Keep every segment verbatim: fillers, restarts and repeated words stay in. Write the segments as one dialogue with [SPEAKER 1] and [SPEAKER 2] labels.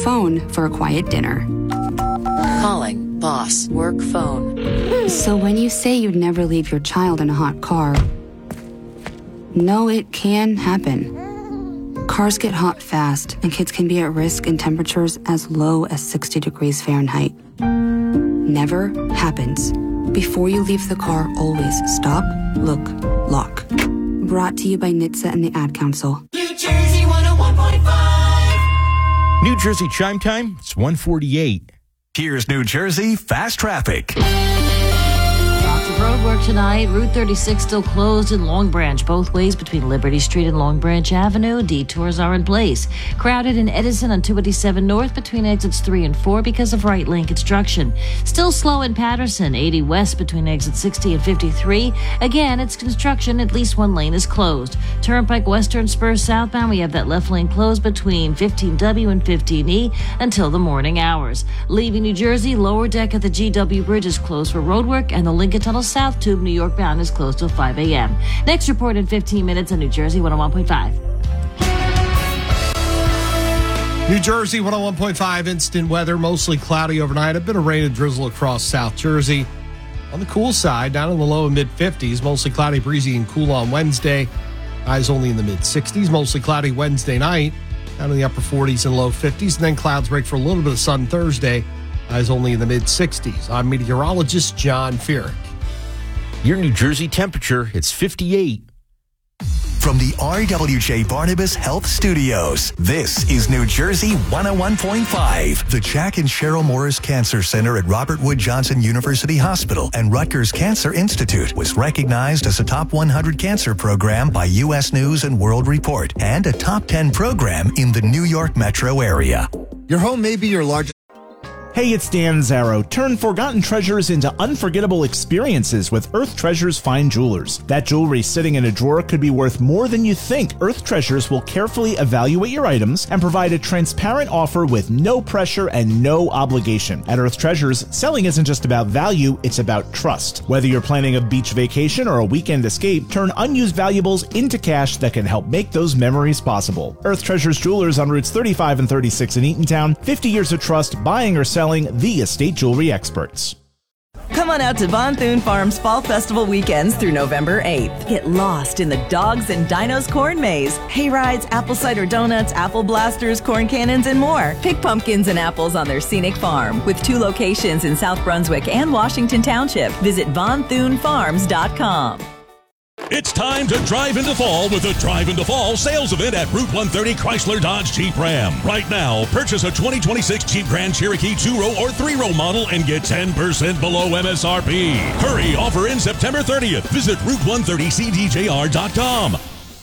[SPEAKER 1] phone for a quiet dinner.
[SPEAKER 2] Calling boss work phone.
[SPEAKER 1] So when you say you'd never leave your child in a hot car, no, it can happen. Cars get hot fast, and kids can be at risk in temperatures as low as sixty degrees Fahrenheit. Never happens. Before you leave the car, always stop, look, lock. Brought to you by N H T S A and the Ad Council.
[SPEAKER 3] New Jersey one oh one point five.
[SPEAKER 4] New Jersey chime time, it's one forty-eight.
[SPEAKER 5] Here's New Jersey Fast Traffic.
[SPEAKER 6] Lots of road work tonight. Route thirty-six still closed in Long Branch, both ways between Liberty Street and Long Branch Avenue. Detours are in place. Crowded in Edison on two eighty-seven North between exits three and four because of right lane construction. Still slow in Patterson, eighty West between exits sixty and fifty-three. Again, it's construction. At least one lane is closed. Turnpike Western Spur southbound, we have that left lane closed between fifteen W and fifteen E until the morning hours. Leaving New Jersey, lower deck at the G W Bridge is closed for road work, and the Lincoln Tunnel South Tube New York bound is closed till five a.m. Next report in fifteen minutes on New Jersey one oh one point five.
[SPEAKER 7] New Jersey one oh one point five instant weather, mostly cloudy overnight. A bit of rain and drizzle across South Jersey. On the cool side, down in the low and mid fifties, mostly cloudy, breezy, and cool on Wednesday. Highs only in the mid sixties, mostly cloudy Wednesday night, down in the upper forties and low fifties. And then clouds break for a little bit of sun Thursday. Highs only in the mid sixties. I'm meteorologist John Feerick.
[SPEAKER 4] Your New Jersey temperature, it's fifty-eight.
[SPEAKER 5] From the R W J Barnabas Health Studios, this is New Jersey one oh one point five. The Jack and Cheryl Morris Cancer Center at Robert Wood Johnson University Hospital and Rutgers Cancer Institute was recognized as a top one hundred cancer program by U S News and World Report and a top ten program in the New York metro area.
[SPEAKER 8] Your home may be your largest.
[SPEAKER 9] Hey, it's Dan Zarrow. Turn forgotten treasures into unforgettable experiences with Earth Treasures Fine Jewelers. That jewelry sitting in a drawer could be worth more than you think. Earth Treasures will carefully evaluate your items and provide a transparent offer with no pressure and no obligation. At Earth Treasures, selling isn't just about value, it's about trust. Whether you're planning a beach vacation or a weekend escape, turn unused valuables into cash that can help make those memories possible. Earth Treasures Jewelers on routes thirty-five and thirty-six in Eatontown. fifty years of trust, buying or selling. The estate jewelry experts.
[SPEAKER 10] Come on out to Von Thune Farms Fall Festival weekends through November eighth. Get lost in the Dogs and Dinos corn maze, hay rides, apple cider donuts, apple blasters, corn cannons, and more. Pick pumpkins and apples on their scenic farm. With two locations in South Brunswick and Washington Township. Visit von thune farms dot com.
[SPEAKER 11] It's time to drive into fall with the Drive into Fall sales event at Route one thirty Chrysler Dodge Jeep Ram. Right now, purchase a twenty twenty-six Jeep Grand Cherokee two-row or three-row model and get ten percent below M S R P. Hurry, offer in September thirtieth. Visit route one thirty c d j r dot com.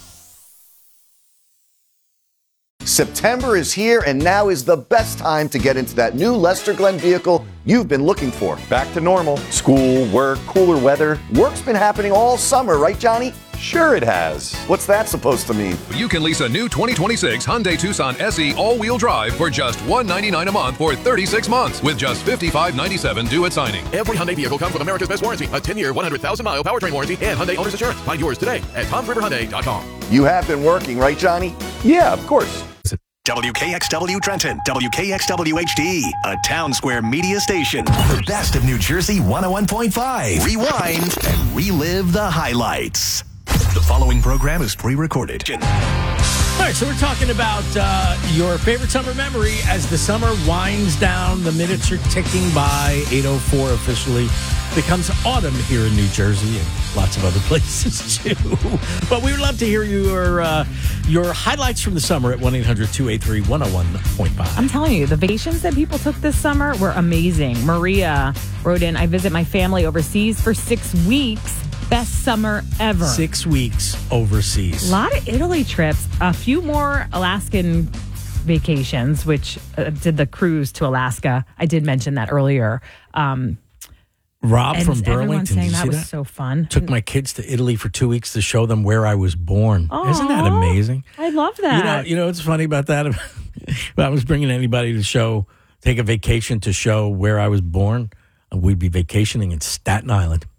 [SPEAKER 12] September is here, and now is the best time to get into that new Lester Glenn vehicle you've been looking for. Back to normal. School, work, cooler weather. Work's been happening all summer, right, Johnny? Sure it has. What's that supposed to mean?
[SPEAKER 13] You can lease a new twenty twenty-six Hyundai Tucson S E all-wheel drive for just one hundred ninety-nine dollars a month for thirty-six months with just fifty-five ninety-seven due at signing.
[SPEAKER 14] Every Hyundai vehicle comes with America's Best Warranty, a ten-year, one hundred thousand mile powertrain warranty, and Hyundai Owner's Insurance. Find yours today at Palms River Hyundai dot com.
[SPEAKER 12] You have been working, right, Johnny? Yeah, of course.
[SPEAKER 5] W K X W Trenton, W K X W H D, a Town Square media station. The best of New Jersey one oh one point five. Rewind and relive the highlights. The following program is pre-recorded.
[SPEAKER 15] All right, so we're talking about uh, your favorite summer memory as the summer winds down. The minutes are ticking by. eight oh four officially becomes autumn here in New Jersey and lots of other places too. But we would love to hear your uh, your highlights from the summer at one eight hundred two eight three one oh one point five.
[SPEAKER 16] I'm telling you, the vacations that people took this summer were amazing. Maria wrote in, I visit my family overseas for six weeks. Best summer ever.
[SPEAKER 15] Six weeks overseas.
[SPEAKER 16] A lot of Italy trips. A few more Alaskan vacations, which uh, did the cruise to Alaska. I did mention that earlier. Um,
[SPEAKER 15] Rob
[SPEAKER 16] and
[SPEAKER 15] from Burlington,
[SPEAKER 16] saying
[SPEAKER 15] did you
[SPEAKER 16] that
[SPEAKER 15] see
[SPEAKER 16] was
[SPEAKER 15] that?
[SPEAKER 16] so fun.
[SPEAKER 15] Took my kids to Italy for two weeks to show them where I was born.
[SPEAKER 16] Aww,
[SPEAKER 15] Isn't that amazing?
[SPEAKER 16] I love that.
[SPEAKER 15] You know, you know what's funny about that? If I was bringing anybody to show, take a vacation to show where I was born, we'd be vacationing in Staten Island.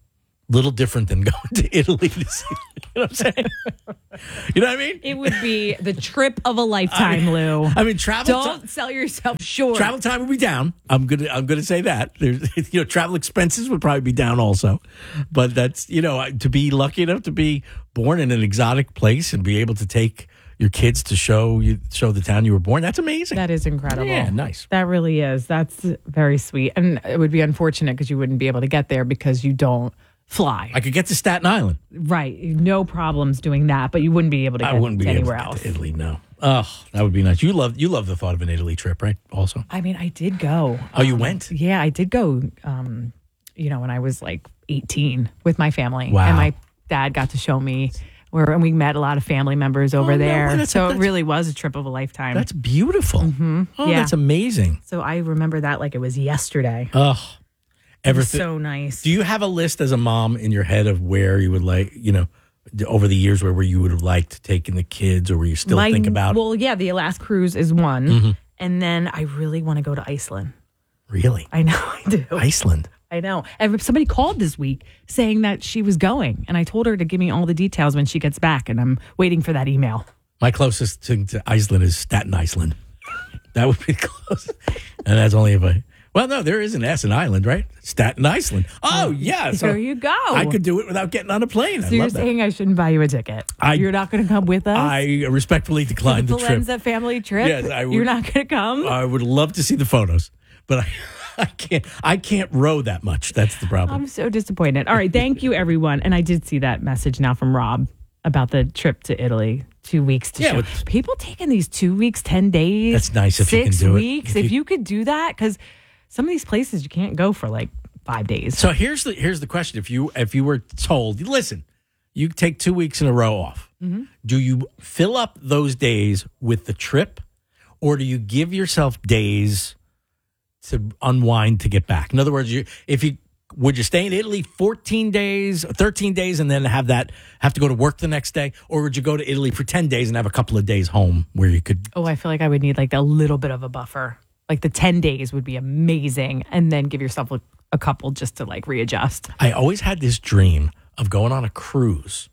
[SPEAKER 15] Little different than going to Italy to see. You know what I'm saying? You know what I mean?
[SPEAKER 16] It would be the trip of a lifetime,
[SPEAKER 15] I mean,
[SPEAKER 16] Lou.
[SPEAKER 15] I mean, travel.
[SPEAKER 16] Don't
[SPEAKER 15] ti-
[SPEAKER 16] sell yourself short.
[SPEAKER 15] Travel time would be down. I'm gonna. I'm gonna say that. There's, you know, travel expenses would probably be down also. But that's, you know, to be lucky enough to be born in an exotic place and be able to take your kids to show you show the town you were born. That's amazing.
[SPEAKER 16] That is incredible.
[SPEAKER 15] Yeah, nice.
[SPEAKER 16] That really is. That's very sweet. And it would be unfortunate because you wouldn't be able to get there because you don't fly.
[SPEAKER 15] I could get to Staten Island.
[SPEAKER 16] Right. No problems doing that, but you wouldn't be able to get
[SPEAKER 15] I wouldn't be
[SPEAKER 16] anywhere
[SPEAKER 15] able to
[SPEAKER 16] else.
[SPEAKER 15] get to Italy. No. Oh, that would be nice. You love you love the thought of an Italy trip, right? Also.
[SPEAKER 16] I mean, I did go.
[SPEAKER 15] Oh, you
[SPEAKER 16] Um,
[SPEAKER 15] went?
[SPEAKER 16] Yeah, I did go. Um, you know, when I was like eighteen with my family,
[SPEAKER 15] Wow.
[SPEAKER 16] and my dad got to show me where, and we met a lot of family members over
[SPEAKER 15] Oh, no,
[SPEAKER 16] there.
[SPEAKER 15] that's-
[SPEAKER 16] so it
[SPEAKER 15] that's-
[SPEAKER 16] really was a trip of a lifetime.
[SPEAKER 15] That's beautiful.
[SPEAKER 16] Mm-hmm.
[SPEAKER 15] Oh,
[SPEAKER 16] yeah.
[SPEAKER 15] that's amazing.
[SPEAKER 16] So I remember that like it was yesterday.
[SPEAKER 15] Oh,
[SPEAKER 16] It was
[SPEAKER 15] everything.
[SPEAKER 16] so nice.
[SPEAKER 15] Do you have a list as a mom in your head of where you would like, you know, over the years where, where you would have liked taking the kids, or where you still
[SPEAKER 16] My-
[SPEAKER 15] think about?
[SPEAKER 16] Well, yeah, the Alaska cruise is one,
[SPEAKER 15] Mhm.
[SPEAKER 16] and then I really want to go to Iceland.
[SPEAKER 15] Really?
[SPEAKER 16] I know I do.
[SPEAKER 15] Iceland.
[SPEAKER 16] I know. And somebody called this week saying that she was going, and I told her to give me all the details when she gets back, and I'm waiting for that email.
[SPEAKER 15] My closest thing to Iceland is Staten Island. That would be close. And that's only if I. Well, no, there is an S in Ireland, right? Staten Island. Oh, yeah. So
[SPEAKER 16] There you go.
[SPEAKER 15] I could do it without getting on a plane. I
[SPEAKER 16] So you're
[SPEAKER 15] love that.
[SPEAKER 16] saying I shouldn't buy you a ticket?
[SPEAKER 15] I-
[SPEAKER 16] You're not going to come with us?
[SPEAKER 15] I respectfully declined
[SPEAKER 16] the
[SPEAKER 15] the trip.
[SPEAKER 16] Valenza family trip?
[SPEAKER 15] Yes, I would-
[SPEAKER 16] You're not going to come?
[SPEAKER 15] I would love to see the photos, but I, I can't. I can't row that much. That's the problem.
[SPEAKER 16] I'm so disappointed. All right, thank you, everyone. And I did see that message now from Rob about the trip to Italy. Two weeks to
[SPEAKER 15] Yeah,
[SPEAKER 16] show.
[SPEAKER 15] with-
[SPEAKER 16] People taking these two weeks, ten days.
[SPEAKER 15] That's nice if you can
[SPEAKER 16] six
[SPEAKER 15] do it.
[SPEAKER 16] weeks.
[SPEAKER 15] If
[SPEAKER 16] If
[SPEAKER 15] you-
[SPEAKER 16] you could do that, because some of these places you can't go for like five days.
[SPEAKER 15] So here's the here's the question: If you if you were told, listen, you take two weeks in a row off,
[SPEAKER 16] Mhm.
[SPEAKER 15] do you fill up those days with the trip, or do you give yourself days to unwind to get back? In other words, you if you would you stay in Italy fourteen days, thirteen days, and then have that have to go to work the next day, or would you go to Italy for ten days and have a couple of days home where you could?
[SPEAKER 16] Oh, I feel like I would need like a little bit of a buffer. Like the ten days would be amazing, and then give yourself a, a couple just to like readjust.
[SPEAKER 15] I always had this dream of going on a cruise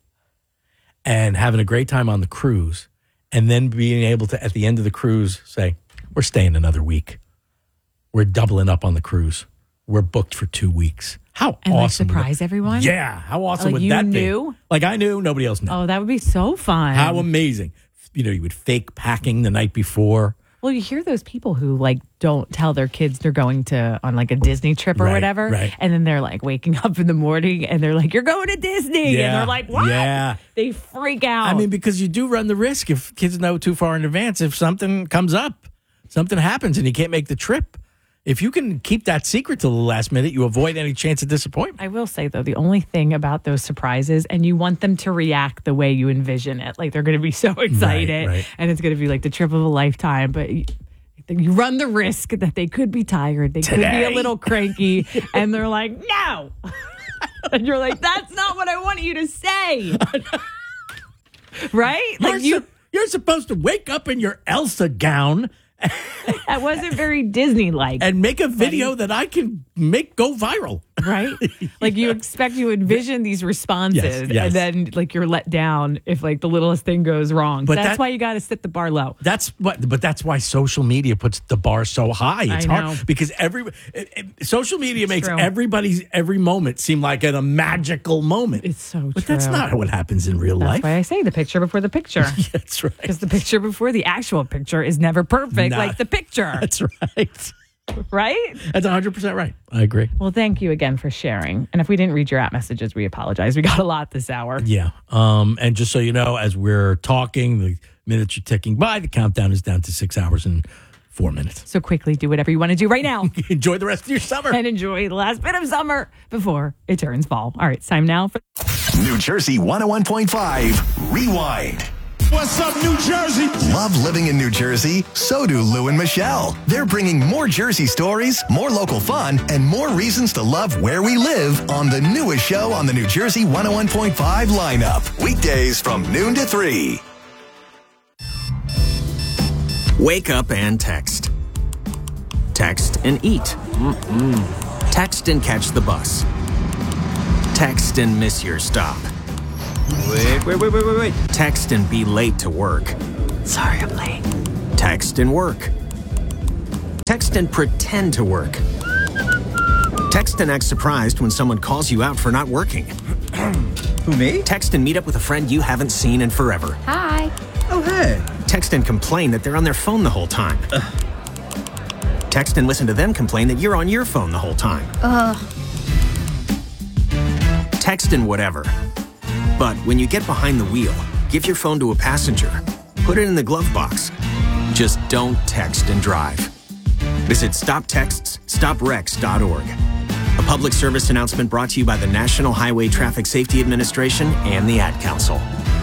[SPEAKER 15] and having a great time on the cruise, and then being able to, at the end of the cruise, say, we're staying another week. We're doubling up on the cruise. We're booked for two weeks. How
[SPEAKER 16] And like
[SPEAKER 15] awesome. would
[SPEAKER 16] surprise
[SPEAKER 15] that-
[SPEAKER 16] everyone?
[SPEAKER 15] Yeah. How awesome
[SPEAKER 16] Like
[SPEAKER 15] would
[SPEAKER 16] you
[SPEAKER 15] that
[SPEAKER 16] knew?
[SPEAKER 15] be? Like I knew, nobody else knew.
[SPEAKER 16] Oh, that would be so fun.
[SPEAKER 15] How amazing. You know, you would fake packing the night before.
[SPEAKER 16] Well, you hear those people who like don't tell their kids they're going to on like a Disney trip or
[SPEAKER 15] Right,
[SPEAKER 16] whatever,
[SPEAKER 15] right.
[SPEAKER 16] and then they're like waking up in the morning and they're like, "You're going to Disney,"
[SPEAKER 15] Yeah,
[SPEAKER 16] and they're like, "What?"
[SPEAKER 15] yeah.
[SPEAKER 16] They freak out.
[SPEAKER 15] I mean, because you do run the risk if kids know too far in advance, if something comes up, something happens and you can't make the trip. If you can keep that secret till the last minute, you avoid any chance of disappointment.
[SPEAKER 16] I will say though, the only thing about those surprises, and you want them to react the way you envision it, like they're going to be so excited,
[SPEAKER 15] right.
[SPEAKER 16] and it's going to be like the trip of a lifetime, but. You, you run the risk that they could be tired, they could be
[SPEAKER 15] Today.
[SPEAKER 16] a little cranky, and they're like, "No," and you're like, "That's not what I want you to say." Right?
[SPEAKER 15] You're,
[SPEAKER 16] Like you,
[SPEAKER 15] su- you're supposed to wake up in your Elsa gown
[SPEAKER 16] that wasn't very Disney-like,
[SPEAKER 15] and make a video that I can make go viral.
[SPEAKER 16] right? Like you expect, you envision these responses,
[SPEAKER 15] Yes, yes.
[SPEAKER 16] and then like you're let down if like the littlest thing goes wrong.
[SPEAKER 15] But
[SPEAKER 16] That's
[SPEAKER 15] that-
[SPEAKER 16] why you got to set the bar low.
[SPEAKER 15] That's what, but that's why social media puts the bar so high. It's
[SPEAKER 16] I know.
[SPEAKER 15] hard because every it, it- social media makes
[SPEAKER 16] true.
[SPEAKER 15] everybody's every moment seem like a, a magical moment.
[SPEAKER 16] It's so
[SPEAKER 15] but
[SPEAKER 16] true.
[SPEAKER 15] that's not what happens in real
[SPEAKER 16] That's
[SPEAKER 15] life.
[SPEAKER 16] why I say the picture before the picture.
[SPEAKER 15] That's right.
[SPEAKER 16] Because the picture before the actual picture is never perfect,
[SPEAKER 15] Nah.
[SPEAKER 16] like the picture,
[SPEAKER 15] That's right.
[SPEAKER 16] right?
[SPEAKER 15] That's one hundred percent right. I agree.
[SPEAKER 16] Well, thank you again for sharing. And if we didn't read your app messages, we apologize. We got a lot this hour.
[SPEAKER 15] Yeah. Um, and just so you know, as we're talking, the minutes are ticking by. The countdown is down to six hours and four minutes.
[SPEAKER 16] So quickly do whatever you want to do right now
[SPEAKER 15] Enjoy the rest of your summer.
[SPEAKER 16] and enjoy the last bit of summer before it turns fall. All right, it's time now for
[SPEAKER 5] New Jersey one oh one point five Rewind.
[SPEAKER 3] What's up, New Jersey?
[SPEAKER 5] Love living in New Jersey? So do Lou and Michelle. They're bringing more Jersey stories, more local fun, and more reasons to love where we live on the newest show on the New Jersey one oh one point five lineup. Weekdays from noon to three.
[SPEAKER 17] Wake up and text. Text and eat. Mm-mm. Text and catch the bus. Text and miss your stop. Wait, wait, wait, wait, wait, wait. Text and be late to work.
[SPEAKER 10] Sorry, I'm late.
[SPEAKER 17] Text and work. Text and pretend to work. Text and act surprised when someone calls you out for not working.
[SPEAKER 18] Who, me?
[SPEAKER 17] Text and meet up with a friend you haven't seen in forever.
[SPEAKER 1] Hi.
[SPEAKER 18] Oh, hey.
[SPEAKER 17] Text and complain that they're on their phone the whole time.
[SPEAKER 18] Ugh.
[SPEAKER 17] Text and listen to them complain that you're on your phone the whole time.
[SPEAKER 1] Ugh.
[SPEAKER 17] Text and whatever. But when you get behind the wheel, give your phone to a passenger. Put it in the glove box. Just don't text and drive. Visit stop texts stop wrecks dot org. A public service announcement brought to you by the National Highway Traffic Safety Administration and the Ad Council.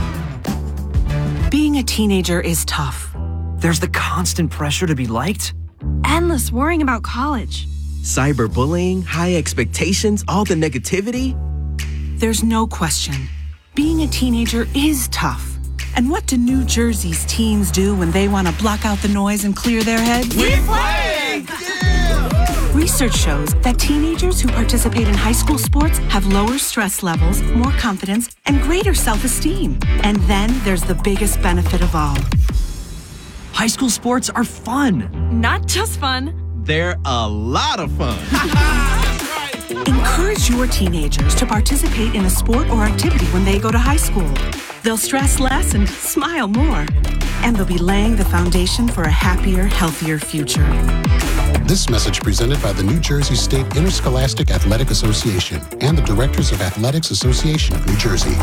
[SPEAKER 19] Being a teenager is tough.
[SPEAKER 18] There's the constant pressure to be liked.
[SPEAKER 19] Endless worrying about college.
[SPEAKER 18] Cyberbullying, high expectations, all the negativity.
[SPEAKER 19] There's no question. Being a teenager is tough. And what do New Jersey's teens do when they want to block out the noise and clear their heads?
[SPEAKER 3] We play!
[SPEAKER 19] Yeah! Research shows that teenagers who participate in high school sports have lower stress levels, more confidence, and greater self-esteem. And then there's the biggest benefit of all.
[SPEAKER 18] High school sports are fun.
[SPEAKER 19] Not just fun.
[SPEAKER 18] They're a lot of fun.
[SPEAKER 19] Encourage your teenagers to participate in a sport or activity when they go to high school. They'll stress less and smile more. And they'll be laying the foundation for a happier, healthier future.
[SPEAKER 20] This message presented by the New Jersey State Interscholastic Athletic Association and the Directors of Athletics Association of New Jersey.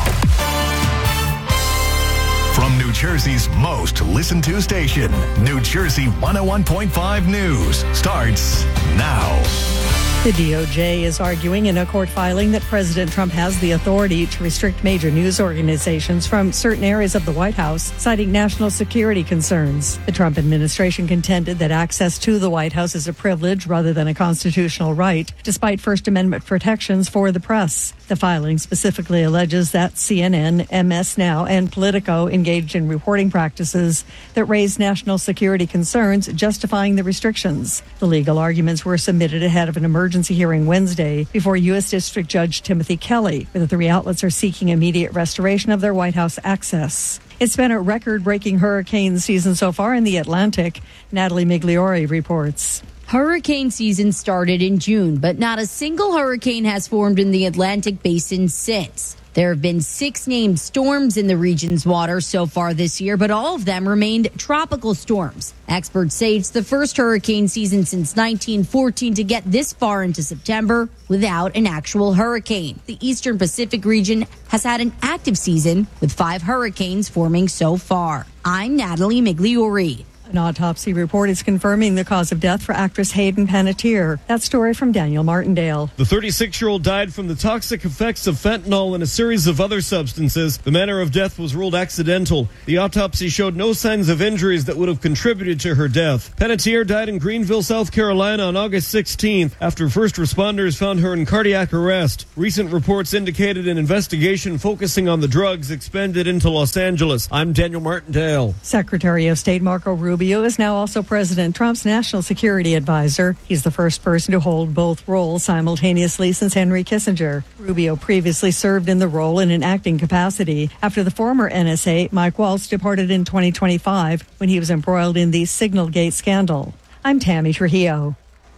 [SPEAKER 5] From New Jersey's most listened to station, New Jersey one oh one point five News starts now.
[SPEAKER 21] The D O J is arguing in a court filing that President Trump has the authority to restrict major news organizations from certain areas of the White House, citing national security concerns. The Trump administration contended that access to the White House is a privilege rather than a constitutional right, despite First Amendment protections for the press. The filing specifically alleges that C N N, M S Now, and Politico engaged in reporting practices that raised national security concerns, justifying the restrictions. The legal arguments were submitted ahead of an emergency Emergency hearing Wednesday before U S District Judge Timothy Kelly. The three outlets are seeking immediate restoration of their White House access. It's been a record-breaking hurricane season so far in the Atlantic. Natalie Migliori reports.
[SPEAKER 22] Hurricane season started in June, but not a single hurricane has formed in the Atlantic basin since. There have been six named storms in the region's water so far this year, but all of them remained tropical storms. Experts say it's the first hurricane season since nineteen fourteen to get this far into September without an actual hurricane. The Eastern Pacific region has had an active season with five hurricanes forming so far. I'm Natalie Migliori.
[SPEAKER 21] An autopsy report is confirming the cause of death for actress Hayden Panettiere. That story from Daniel Martindale.
[SPEAKER 23] The thirty-six-year-old died from the toxic effects of fentanyl and a series of other substances. The manner of death was ruled accidental. The autopsy showed no signs of injuries that would have contributed to her death. Panettiere died in Greenville, South Carolina on August sixteenth after first responders found her in cardiac arrest. Recent reports indicated an investigation focusing on the drugs expended into Los Angeles. I'm Daniel Martindale.
[SPEAKER 21] Secretary of State Marco Rubio Rubio is now also President Trump's national security advisor. He's the first person to hold both roles simultaneously since Henry Kissinger. Rubio previously served in the role in an acting capacity after the former N S A, Mike Waltz, departed in twenty twenty-five when he was embroiled in the Signalgate scandal. I'm Tammy Trujillo.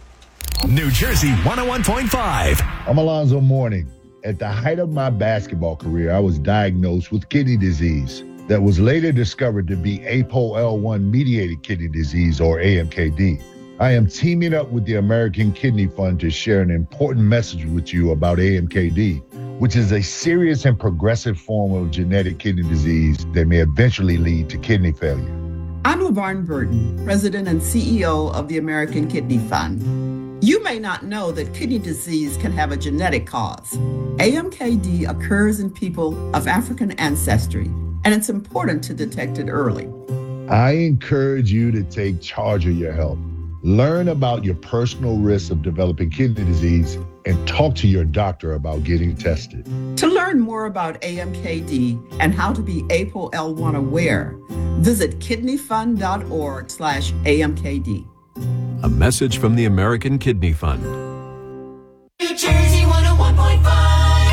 [SPEAKER 5] New Jersey one oh one point five.
[SPEAKER 24] I'm Alonzo Mourning. At the height of my basketball career, I was diagnosed with kidney disease that was later discovered to be A P O L one mediated kidney disease, or A M K D. I am teaming up with the American Kidney Fund to share an important message with you about A M K D, which is a serious and progressive form of genetic kidney disease that may eventually lead to kidney failure.
[SPEAKER 25] I'm LaVarn Burton, President and C E O of the American Kidney Fund. You may not know that kidney disease can have a genetic cause. A M K D occurs in people of African ancestry, and it's important to detect it early.
[SPEAKER 24] I encourage you to take charge of your health. Learn about your personal risks of developing kidney disease and talk to your doctor about getting tested.
[SPEAKER 25] To learn more about A M K D and how to be A P O L one aware, visit kidneyfund.org slash AMKD.
[SPEAKER 13] A message from the American Kidney Fund.
[SPEAKER 3] New Jersey one oh one point five.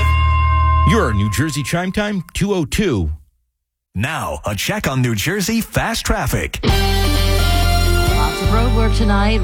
[SPEAKER 2] Your New Jersey Chime Time, two oh two.
[SPEAKER 5] Now, a check on New Jersey fast traffic.
[SPEAKER 4] Lots of road work tonight.